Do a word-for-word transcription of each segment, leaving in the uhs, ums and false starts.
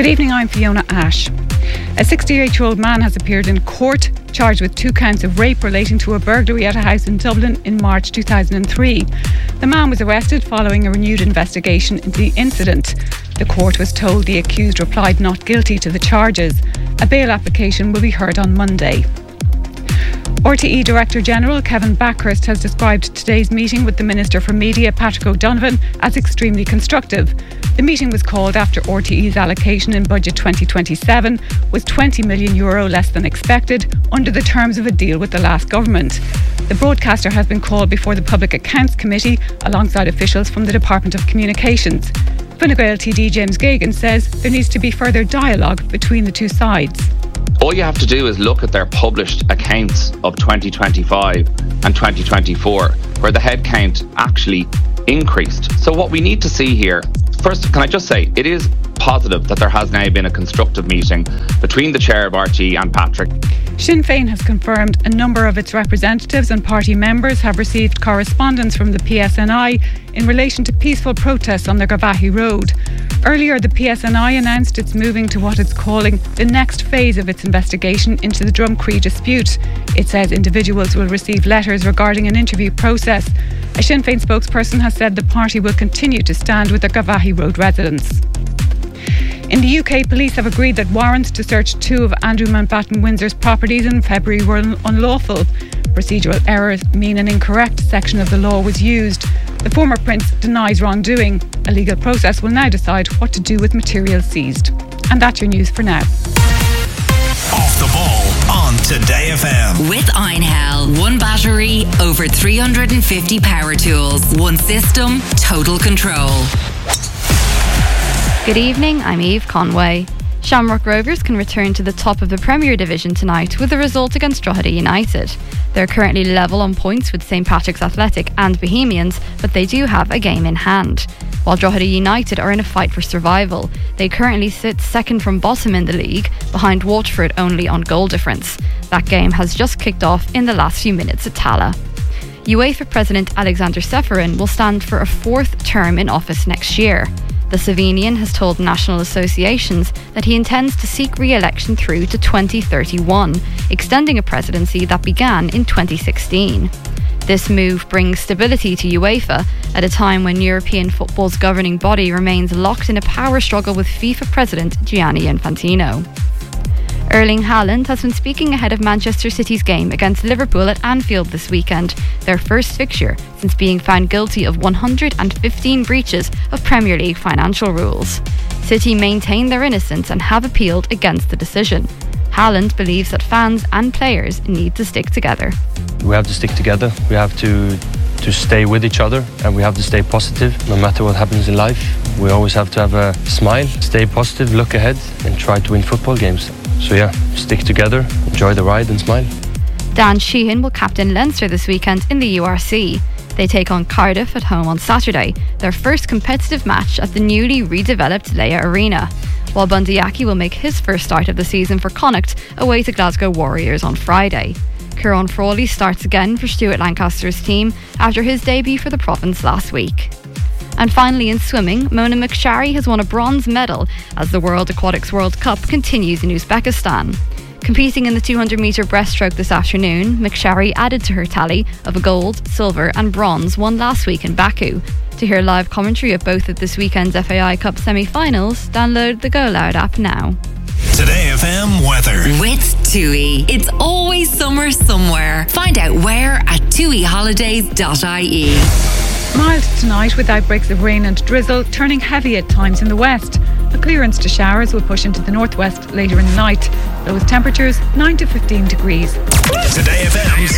Good evening, I'm Fiona Ash. A sixty-eight-year-old man has appeared in court charged with two counts of rape relating to a burglary at a house in Dublin in March two thousand three. The man was arrested following a renewed investigation into the incident. The court was told the accused replied not guilty to the charges. A bail application will be heard on Monday. R T E Director General Kevin Backhurst has described today's meeting with the Minister for Media, Patrick O'Donovan, as extremely constructive. The meeting was called after R T E's allocation in Budget twenty twenty-seven was twenty million euro less than expected under the terms of a deal with the last government. The broadcaster has been called before the Public Accounts Committee alongside officials from the Department of Communications. Fine Gael T D James Geoghegan says there needs to be further dialogue between the two sides. All you have to do is look at their published accounts of twenty twenty-five and twenty twenty-four, where the headcount actually increased. So what we need to see here, first, can I just say, it is positive that there has now been a constructive meeting between the chair of R T E and Patrick. Sinn Féin has confirmed a number of its representatives and party members have received correspondence from the P S N I in relation to peaceful protests on the Garvaghey Road. Earlier, the P S N I announced it's moving to what it's calling the next phase of its investigation into the Drumcree dispute. It says individuals will receive letters regarding an interview process. A Sinn Féin spokesperson has said the party will continue to stand with the Garvaghey Road residents. In the U K, police have agreed that warrants to search two of Andrew Mountbatten Windsor's properties in February were unlawful. Procedural errors mean an incorrect section of the law was used. The former prince denies wrongdoing. A legal process will now decide what to do with material seized. And that's your news for now. Off the ball on Today F M. With Einhell. One battery, over three hundred fifty power tools. One system, total control. Good evening, I'm Eve Conway. Shamrock Rovers can return to the top of the Premier Division tonight with a result against Drogheda United. They're currently level on points with St Patrick's Athletic and Bohemians, but they do have a game in hand. While Drogheda United are in a fight for survival, they currently sit second from bottom in the league, behind Waterford only on goal difference. That game has just kicked off in the last few minutes at Tala. UEFA President Alexander Ceferin will stand for a fourth term in office next year. The Slovenian has told national associations that he intends to seek re-election through to twenty thirty-one, extending a presidency that began in twenty sixteen. This move brings stability to UEFA at a time when European football's governing body remains locked in a power struggle with FIFA president Gianni Infantino. Erling Haaland has been speaking ahead of Manchester City's game against Liverpool at Anfield this weekend, their first fixture since being found guilty of one hundred fifteen breaches of Premier League financial rules. City maintain their innocence and have appealed against the decision. Haaland believes that fans and players need to stick together. We have to stick together, we have to to stay with each other, and we have to stay positive no matter what happens in life. We always have to have a smile, stay positive, look ahead and try to win football games. So yeah, stick together, enjoy the ride and smile. Dan Sheehan will captain Leinster this weekend in the U R C. They take on Cardiff at home on Saturday, their first competitive match at the newly redeveloped Leia Arena. While Bundy Aki will make his first start of the season for Connacht away to Glasgow Warriors on Friday. Kieran Frawley starts again for Stuart Lancaster's team after his debut for the province last week. And finally in swimming, Mona McSharry has won a bronze medal as the World Aquatics World Cup continues in Uzbekistan. Competing in the two hundred metre breaststroke this afternoon, McSharry added to her tally of gold, silver and bronze won last week in Baku. To hear live commentary of both of this weekend's F A I Cup semi-finals, download the Go Loud app now. Today F M weather. With TUI. It's always summer somewhere. Find out where at tui holidays dot I E. Mild tonight with outbreaks of rain and drizzle, turning heavy at times in the west. A clearance to showers will push into the northwest later in the night. Lowest temperatures nine to fifteen degrees. Today F M's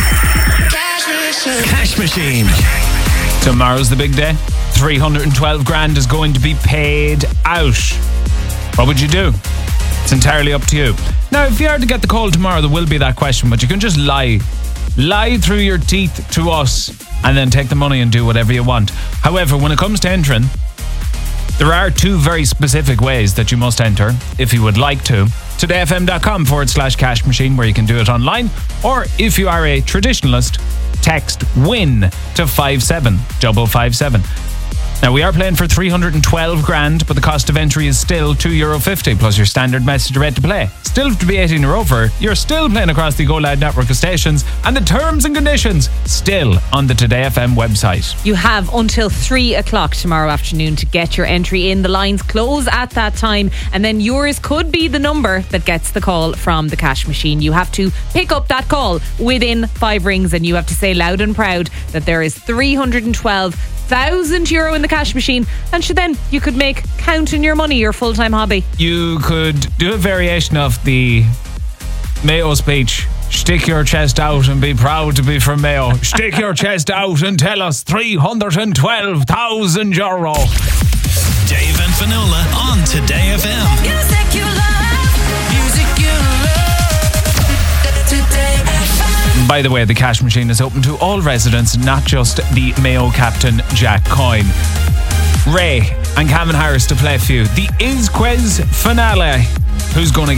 Cash Machine. Tomorrow's the big day. three hundred twelve grand is going to be paid out. What would you do? It's entirely up to you. Now, if you are to get the call tomorrow, there will be that question, but you can just lie. Lie through your teeth to us and then take the money and do whatever you want. However, when it comes to entering, there are two very specific ways that you must enter if you would like to. todayfm.com forward slash cash machine where you can do it online. Or if you are a traditionalist, text WIN to five seven five five seven. Now, we are playing for three hundred twelve grand, but the cost of entry is still two euro fifty plus your standard message rate to play. Still have to be eighteen or over. You're still playing across the Go Loud network of stations, and the terms and conditions still on the Today F M website. You have until three o'clock tomorrow afternoon to get your entry in. The lines close at that time, and then yours could be the number that gets the call from the cash machine. You have to pick up that call within five rings, and you have to say loud and proud that there is three hundred twelve thousand euro in the cash machine, and so then you could make counting your money your full-time hobby. You could do a variation of the Mayo speech. Stick your chest out and be proud to be from Mayo. Stick your chest out and tell us three hundred twelve thousand euro. Dave and Finola on Today F M. Music you love. Music you love. Today F M. By the way, the cash machine is open to all residents, not just the Mayo captain Jack Coyne. Ray and Cameron Harris to play for you. The Is Quiz finale. Who's going to